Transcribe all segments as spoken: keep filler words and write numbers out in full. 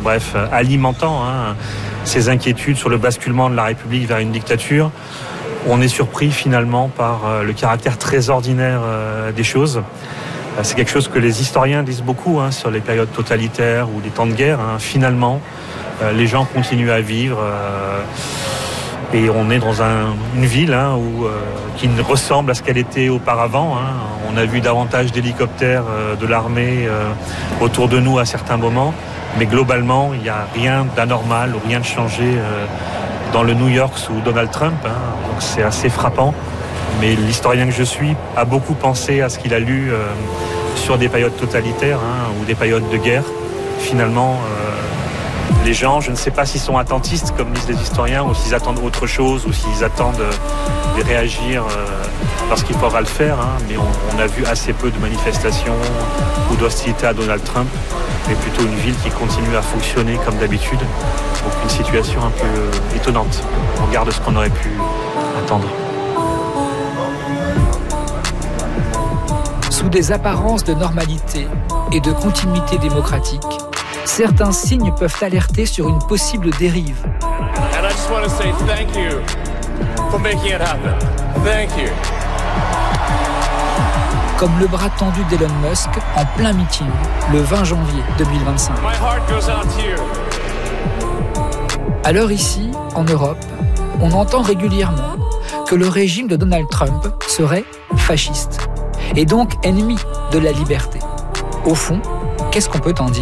bref, alimentant hein, ces inquiétudes sur le basculement de la République vers une dictature. On est surpris finalement par le caractère très ordinaire des choses. C'est quelque chose que les historiens disent beaucoup hein, sur les périodes totalitaires ou les temps de guerre. Hein. Finalement, les gens continuent à vivre et on est dans un, une ville hein, où, qui ressemble à ce qu'elle était auparavant. Hein. On a vu davantage d'hélicoptères de l'armée autour de nous à certains moments, mais globalement, il n'y a rien d'anormal ou rien de changé dans le New York sous Donald Trump, hein, donc c'est assez frappant. Mais l'historien que je suis a beaucoup pensé à ce qu'il a lu euh, sur des périodes totalitaires hein, ou des périodes de guerre. Finalement, euh, les gens, je ne sais pas s'ils sont attentistes, comme disent les historiens, ou s'ils attendent autre chose, ou s'ils attendent euh, de réagir euh, lorsqu'il faudra le faire. Hein, mais on, on a vu assez peu de manifestations ou d'hostilité à Donald Trump, mais plutôt une ville qui continue à fonctionner comme d'habitude. Donc une situation un peu euh, étonnante, au regard de ce qu'on aurait pu attendre. Sous des apparences de normalité et de continuité démocratique, certains signes peuvent alerter sur une possible dérive. And I just want to say thank you for making it happen. Thank you. Comme le bras tendu d'Elon Musk en plein meeting le vingt janvier deux mille vingt-cinq. My heart goes out to you. Alors ici, en Europe, on entend régulièrement que le régime de Donald Trump serait fasciste et donc ennemi de la liberté. Au fond, qu'est-ce qu'on peut en dire ?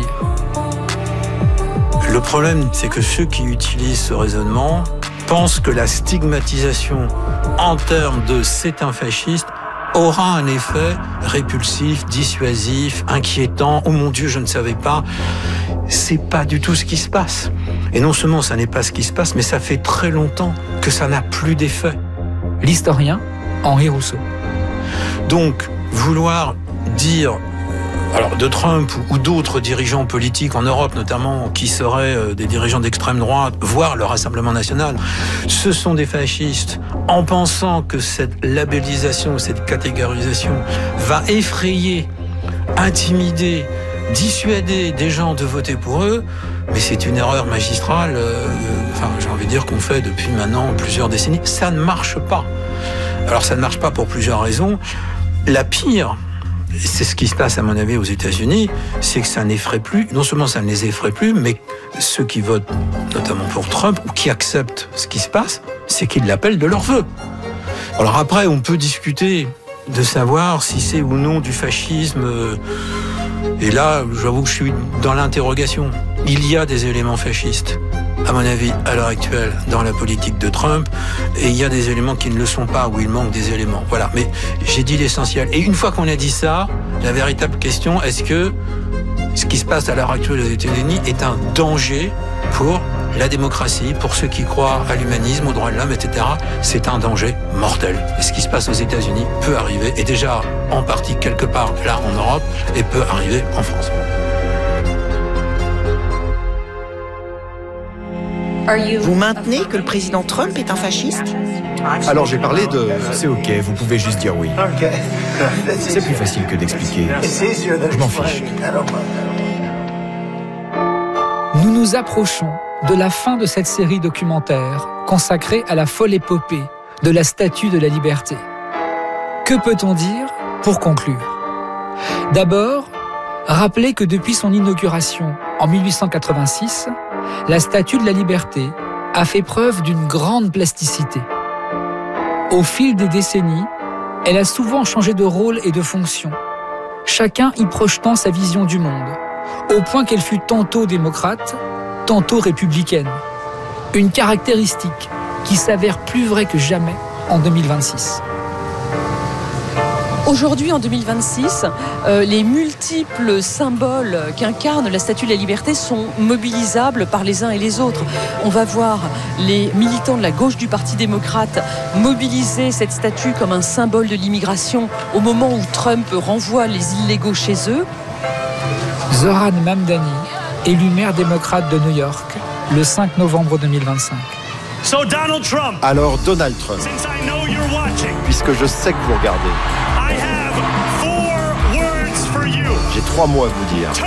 Le problème, c'est que ceux qui utilisent ce raisonnement pensent que la stigmatisation en termes de « c'est un fasciste » aura un effet répulsif, dissuasif, inquiétant. « Oh mon Dieu, je ne savais pas ». C'est pas du tout ce qui se passe. Et non seulement ça n'est pas ce qui se passe, mais ça fait très longtemps que ça n'a plus d'effet. L'historien Henri Rousseau. Donc, vouloir dire, alors de Trump ou d'autres dirigeants politiques en Europe notamment, qui seraient des dirigeants d'extrême droite, voire le Rassemblement national, ce sont des fascistes, en pensant que cette labellisation, cette catégorisation va effrayer, intimider, dissuader des gens de voter pour eux, mais c'est une erreur magistrale, euh, enfin j'ai envie de dire qu'on fait depuis maintenant plusieurs décennies. Ça ne marche pas. Alors ça ne marche pas pour plusieurs raisons. La pire, c'est ce qui se passe à mon avis aux États-Unis, c'est que ça n'effraie plus, non seulement ça ne les effraie plus, mais ceux qui votent notamment pour Trump, ou qui acceptent ce qui se passe, c'est qu'ils l'appellent de leur vœu. Alors après, on peut discuter de savoir si c'est ou non du fascisme. Et là, j'avoue que je suis dans l'interrogation. Il y a des éléments fascistes, à mon avis, à l'heure actuelle, dans la politique de Trump, et il y a des éléments qui ne le sont pas, où il manque des éléments. Voilà, mais j'ai dit l'essentiel. Et une fois qu'on a dit ça, la véritable question, est-ce que ce qui se passe à l'heure actuelle aux États-Unis est un danger pour la démocratie, pour ceux qui croient à l'humanisme, aux droits de l'homme, et cetera. C'est un danger mortel. Et ce qui se passe aux États-Unis peut arriver, et déjà en partie quelque part là en Europe, et peut arriver en France. Vous maintenez que le président Trump est un fasciste ? Alors j'ai parlé de... C'est ok, vous pouvez juste dire oui. C'est plus facile que d'expliquer. Je m'en fiche. Nous nous approchons de la fin de cette série documentaire consacrée à la folle épopée de la Statue de la Liberté. Que peut-on dire pour conclure ? D'abord, rappeler que depuis son inauguration en mille huit cent quatre-vingt-six, la Statue de la Liberté a fait preuve d'une grande plasticité. Au fil des décennies, elle a souvent changé de rôle et de fonction, chacun y projetant sa vision du monde, au point qu'elle fut tantôt démocrate, tantôt républicaine. Une caractéristique qui s'avère plus vraie que jamais en deux mille vingt-six. Aujourd'hui, en deux mille vingt-six, euh, les multiples symboles qu'incarne la Statue de la Liberté sont mobilisables par les uns et les autres. On va voir les militants de la gauche du Parti démocrate mobiliser cette statue comme un symbole de l'immigration au moment où Trump renvoie les illégaux chez eux. Zoran Mamdani, élu maire démocrate de New York, le cinq novembre deux mille vingt-cinq. So Donald Trump. Alors Donald Trump, Since I know you're watching, puisque je sais que vous regardez, I have four words for you. j'ai trois mots à vous dire.